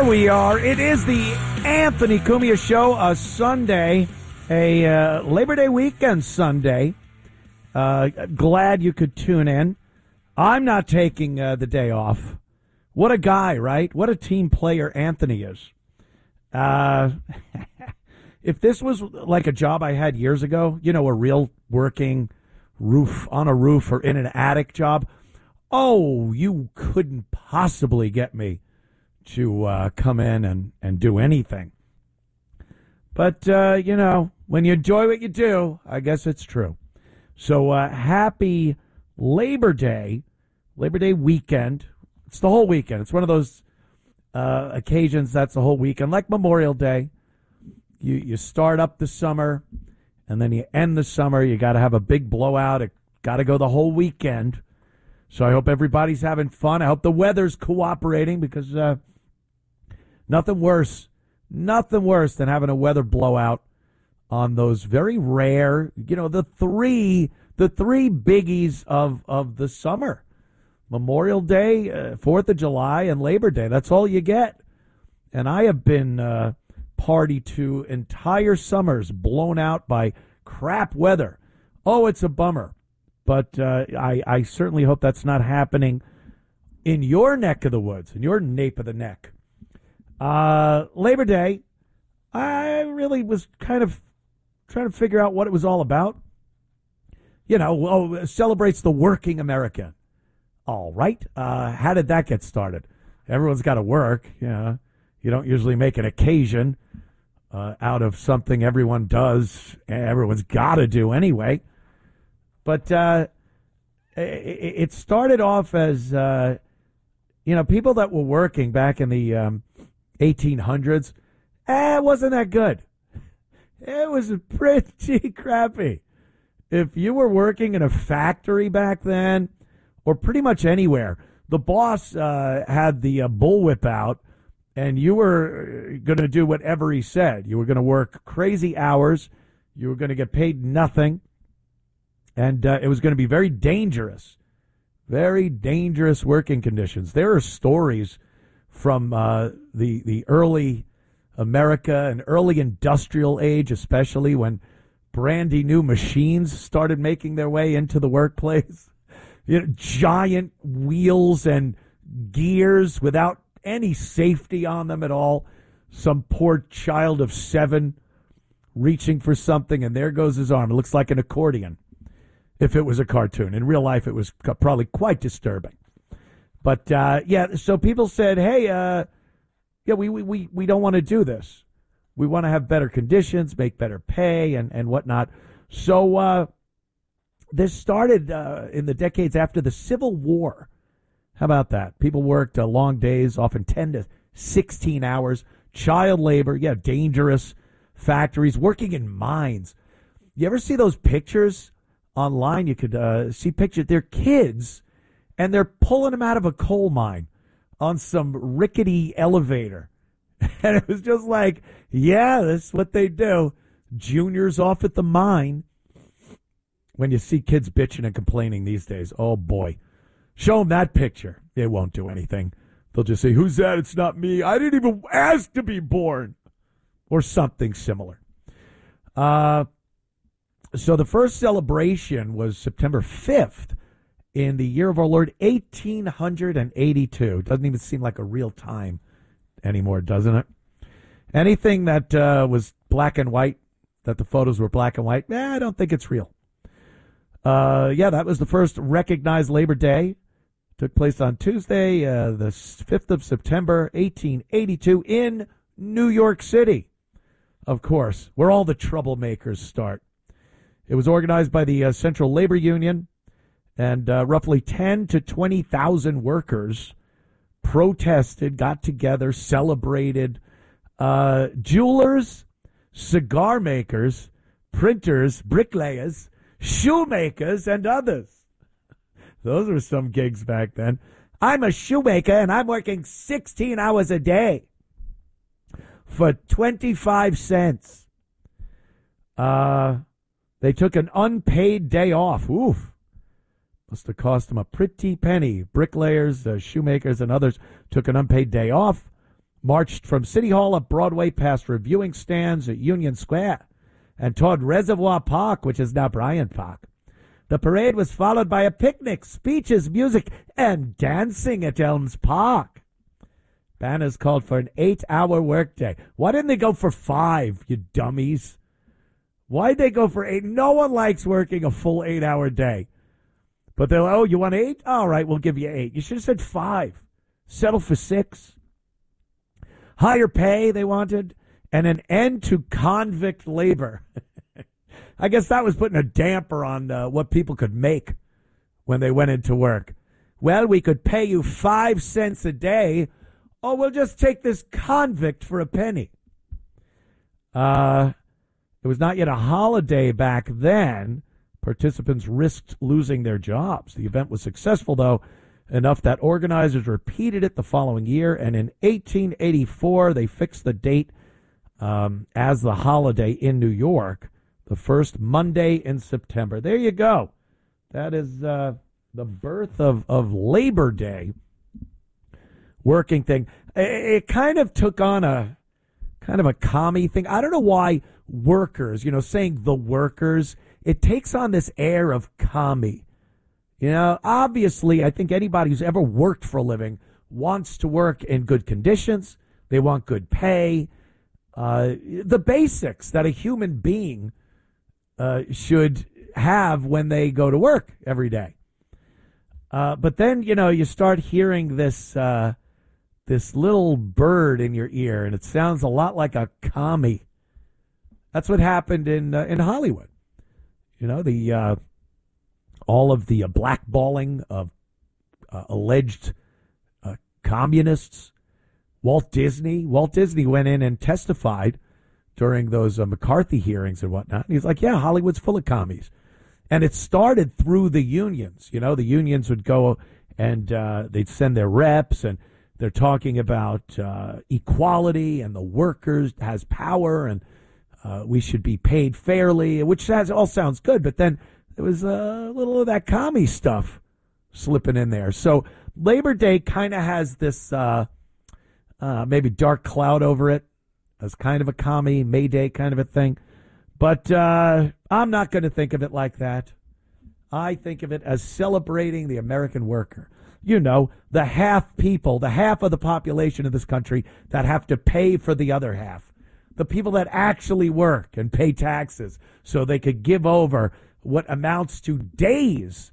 we are. It is the Anthony Cumia Show, a Sunday, a Labor Day weekend Sunday. Glad you could tune in. I'm not taking the day off. What a guy, right? What a team player Anthony is. If this was like a job I had years ago, you know, a real working on a roof or in an attic job, oh, you couldn't possibly get me to come in and do anything. But, you know, when you enjoy what you do, I guess it's true. So happy Labor Day weekend. It's the whole weekend. It's one of those occasions that's the whole weekend, like Memorial Day. You start up the summer, and then you end the summer. You got to have a big blowout. It got to go the whole weekend. So I hope everybody's having fun. I hope the weather's cooperating because nothing worse than having a weather blowout on those very rare, you know, the three biggies of the summer. Memorial Day, 4th of July, and Labor Day. That's all you get. And I have been party to entire summers blown out by crap weather. Oh, it's a bummer. But I certainly hope that's not happening in your neck of the woods, in your nape of the neck. Labor Day, I really was kind of trying to figure out what it was all about. You know, it celebrates the working American. All right. How did that get started? Everyone's got to work. You know, you don't usually make an occasion out of something everyone does. Everyone's got to do anyway. But it started off as, you know, people that were working back in the 1800s. It wasn't that good. It was pretty crappy. If you were working in a factory back then, or pretty much anywhere, the boss had the bullwhip out, and you were going to do whatever he said. You were going to work crazy hours. You were going to get paid nothing. And it was going to be very dangerous working conditions. There are stories from the early America and early industrial age, especially when brandy new machines started making their way into the workplace. You know, giant wheels and gears without any safety on them at all. Some poor child of 7 reaching for something, and there goes his arm. It looks like an accordion if it was a cartoon. In real life, it was probably quite disturbing. But, yeah, so people said, hey, yeah, we don't want to do this. We want to have better conditions, make better pay, and whatnot. So this started in the decades after the Civil War. How about that? People worked long days, often 10 to 16 hours. Child labor, yeah, dangerous factories, working in mines. You ever see those pictures online? You could see pictures. They're kids, and they're pulling them out of a coal mine on some rickety elevator. And it was just like, yeah, that's what they do. Juniors off at the mine. When you see kids bitching and complaining these days, oh, boy. Show them that picture. They won't do anything. They'll just say, who's that? It's not me. I didn't even ask to be born. Or something similar. So the first celebration was September 5th in the year of our Lord, 1882. Doesn't even seem like a real time anymore, doesn't it? Anything that was black and white, that the photos were black and white, I don't think it's real. Yeah, that was the first recognized Labor Day. Took place on Tuesday, the 5th of September, 1882, in New York City, of course, where all the troublemakers start. It was organized by the Central Labor Union, and roughly 10 to 20,000 workers protested, got together, celebrated. Jewelers, cigar makers, printers, bricklayers, shoemakers, and others. Those were some gigs back then. I'm a shoemaker, and I'm working 16 hours a day for 25 cents. They took an unpaid day off. Oof. Must have cost them a pretty penny. Bricklayers, shoemakers, and others took an unpaid day off. marched from City Hall up Broadway past reviewing stands at Union Square and toward Reservoir Park, which is now Bryant Park. The parade was followed by a picnic, speeches, music, and dancing at Elms Park. Banners called for an 8-hour workday. Why didn't they go for 5, you dummies? Why'd they go for 8? No one likes working a full 8-hour day. But they're like, oh, you want 8? All right, we'll give you 8. You should have said 5. Settle for 6. Higher pay they wanted, and an end to convict labor. I guess that was putting a damper on what people could make when they went into work. Well, we could pay you 5 cents a day, or we'll just take this convict for a penny. It was not yet a holiday back then. Participants risked losing their jobs. The event was successful, though, enough that organizers repeated it the following year, and in 1884 they fixed the date as the holiday in New York, the first Monday in September. There you go. That is the birth of Labor Day, working thing. It kind of took on a kind of a commie thing. I don't know why workers, saying the workers, it takes on this air of commie. Obviously, I think anybody who's ever worked for a living wants to work in good conditions. They want good pay. The basics that a human being should have when they go to work every day. But then, you start hearing this little bird in your ear, and it sounds a lot like a commie. That's what happened in Hollywood. All of the blackballing of alleged communists. Walt Disney went in and testified during those McCarthy hearings and whatnot. And he's like, yeah, Hollywood's full of commies. And it started through the unions. The unions would go and they'd send their reps, and they're talking about equality, and the workers has power, and we should be paid fairly, which all sounds good. But then there was a little of that commie stuff slipping in there. So Labor Day kind of has this maybe dark cloud over it, as kind of a commie, May Day kind of a thing. But I'm not going to think of it like that. I think of it as celebrating the American worker. The half of the population of this country that have to pay for the other half. The people that actually work and pay taxes so they could give over what amounts to days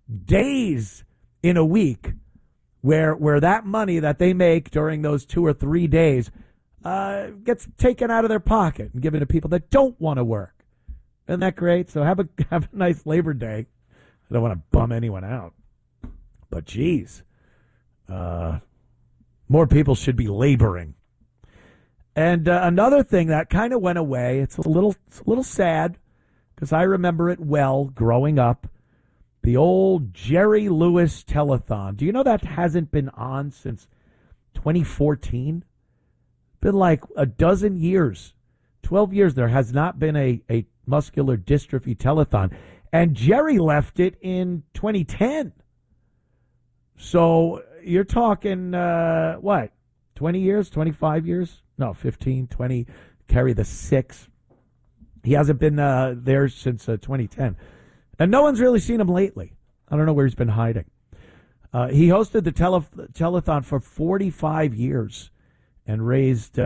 in a week where that money that they make during those 2 or 3 days gets taken out of their pocket and given to people that don't want to work. Isn't that great? So have a nice Labor Day. I don't want to bum anyone out. But geez, more people should be laboring. And another thing that kind of went away, it's a little sad, because I remember it well growing up, the old Jerry Lewis telethon. Do you know that hasn't been on since 2014? Been like a dozen years, 12 years, there has not been a muscular dystrophy telethon. And Jerry left it in 2010. So you're talking, 20 years, 25 years? No, 15, 20, carry the 6. He hasn't been there since 2010. And no one's really seen him lately. I don't know where he's been hiding. He hosted the telethon for 45 years and raised,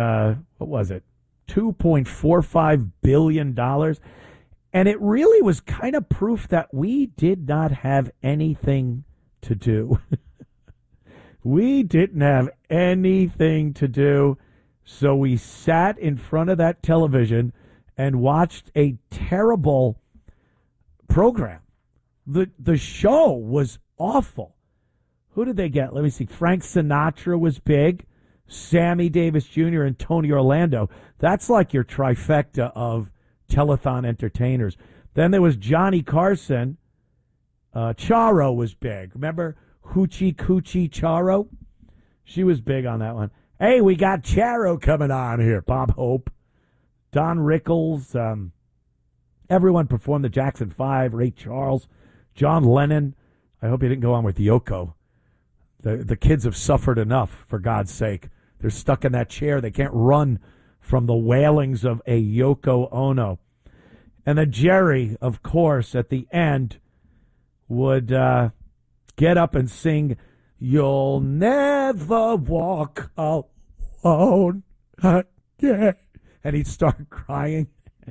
$2.45 billion. And it really was kind of proof that we did not have anything to do. We didn't have anything to do. So we sat in front of that television and watched a terrible program. The show was awful. Who did they get? Let me see. Frank Sinatra was big. Sammy Davis Jr. and Tony Orlando. That's like your trifecta of telethon entertainers. Then there was Johnny Carson. Charo was big. Remember Hoochie Coochie Charo? She was big on that one. Hey, we got Charo coming on here. Bob Hope, Don Rickles. Everyone performed the Jackson 5. Ray Charles, John Lennon. I hope he didn't go on with Yoko. The kids have suffered enough, for God's sake. They're stuck in that chair. They can't run from the wailings of a Yoko Ono. And then Jerry, of course, at the end would get up and sing, "You'll never walk alone again." And he'd start crying.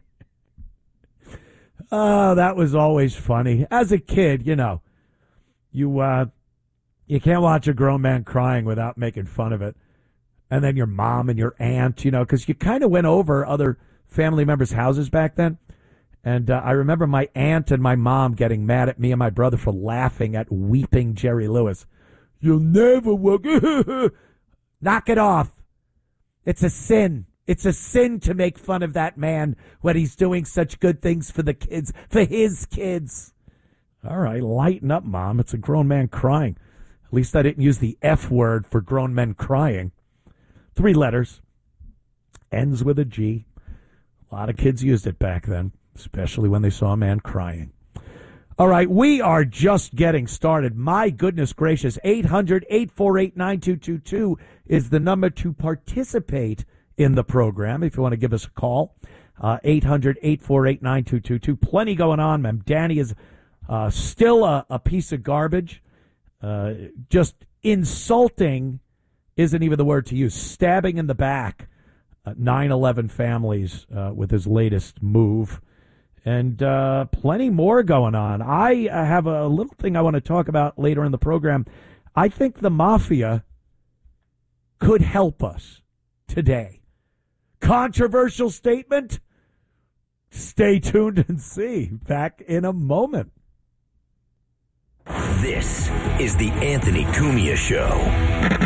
Oh, that was always funny. As a kid, you can't watch a grown man crying without making fun of it. And then your mom and your aunt, because you kind of went over other family members' houses back then. And I remember my aunt and my mom getting mad at me and my brother for laughing at weeping Jerry Lewis. "You'll never walk." Knock it off. It's a sin. It's a sin to make fun of that man when he's doing such good things for the kids, for his kids. All right, lighten up, Mom. It's a grown man crying. At least I didn't use the F word for grown men crying. 3 letters. Ends with a G. A lot of kids used it back then, especially when they saw a man crying. All right, we are just getting started. My goodness gracious, 800-848-9222 is the number to participate in the program if you want to give us a call. 800-848-9222. Plenty going on, man. Danny is still a piece of garbage. Just insulting isn't even the word to use. Stabbing in the back 9/11 families with his latest move. And plenty more going on. I have a little thing I want to talk about later in the program. I think the mafia could help us today. Controversial statement? Stay tuned and see. Back in a moment. This is the Anthony Cumia Show.